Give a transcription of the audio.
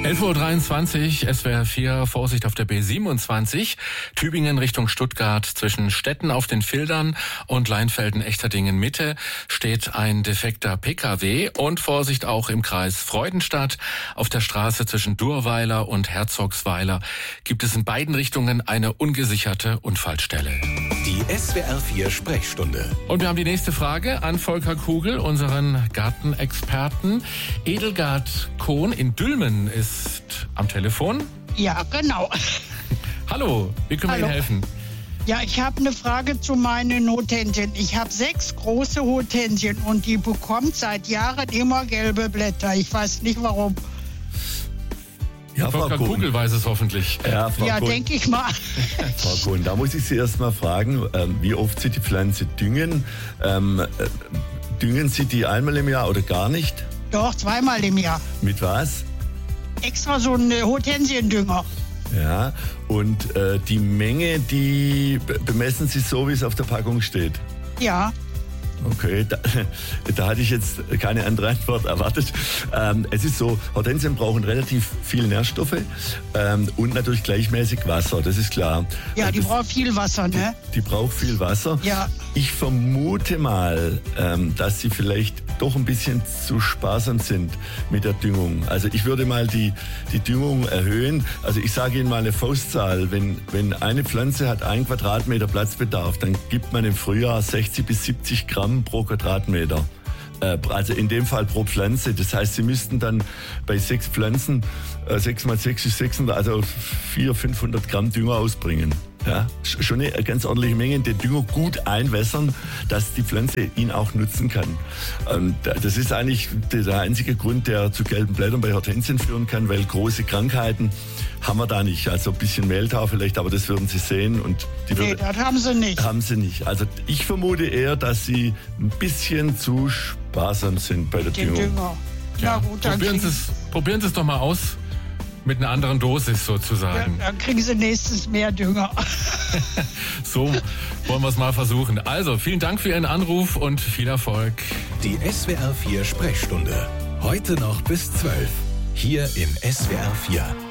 11:23 Uhr, SWR 4, Vorsicht auf der B27, Tübingen Richtung Stuttgart. Zwischen Stetten auf den Fildern und Leinfelden-Echterdingen Mitte steht ein defekter Pkw und Vorsicht auch im Kreis Freudenstadt. Auf der Straße zwischen Durweiler und Herzogsweiler gibt es in beiden Richtungen eine ungesicherte Unfallstelle. Die SWR 4 Sprechstunde. Und wir haben die nächste Frage an Volker Kugel, unseren Gartenexperten. Edelgard Kohn in Dülmen ist am Telefon. Ja, genau. Hallo, wie können wir Ihnen helfen? Ja, ich habe eine Frage zu meinen Hortensien. Ich habe 6 große Hortensien und die bekommt seit Jahren immer gelbe Blätter. Ich weiß nicht warum. Ja, Frau Volker Kohn. Kugel weiß es hoffentlich. Ja, Frau Ja, Kohn. denke ich mal. Frau Kohn, da muss ich Sie erst mal fragen, wie oft Sie die Pflanze düngen. Düngen Sie die einmal im Jahr oder gar nicht? Doch, 2-mal im Jahr. Mit was? Extra so ein Hortensiendünger. Ja, und die Menge, die bemessen Sie so, wie es auf der Packung steht? Ja. Okay, da hatte ich jetzt keine andere Antwort erwartet. Es ist so, Hortensien brauchen relativ viel Nährstoffe und natürlich gleichmäßig Wasser, das ist klar. Ja, die braucht viel Wasser, ne? Die braucht viel Wasser. Ja. Ich vermute mal, dass sie vielleicht doch ein bisschen zu sparsam sind mit der Düngung. Also ich würde mal die Düngung erhöhen. Also ich sage Ihnen mal eine Faustzahl. Wenn eine Pflanze hat 1 Quadratmeter Platzbedarf, dann gibt man im Frühjahr 60 bis 70 Gramm pro Quadratmeter. Also in dem Fall pro Pflanze. Das heißt, Sie müssten dann bei 6 Pflanzen 6 mal 6 ist 600, also 400-500 Gramm Dünger ausbringen. Ja, schon eine ganz ordentliche Menge, den Dünger gut einwässern, dass die Pflanze ihn auch nutzen kann. Das ist eigentlich der einzige Grund, der zu gelben Blättern bei Hortensien führen kann, weil große Krankheiten haben wir da nicht. Also ein bisschen Mehltau vielleicht, aber das würden Sie sehen. Und Nee, das haben sie nicht. Haben Sie nicht. Also ich vermute eher, dass Sie ein bisschen zu sparsam sind bei der Den Düngung. Dünger. Na gut, dann Probieren Sie es doch mal aus. Mit einer anderen Dosis sozusagen. dann kriegen sie nächstes mehr Dünger. So wollen wir es mal versuchen. Also, vielen Dank für Ihren Anruf und viel Erfolg. Die SWR 4 Sprechstunde. Heute noch bis 12. Hier im SWR 4.